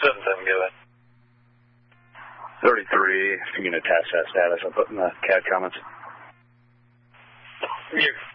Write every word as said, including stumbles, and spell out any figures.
seven seven, go ahead. thirty-three, if you can attach that status, I'll put in the C A D comments. Yeah.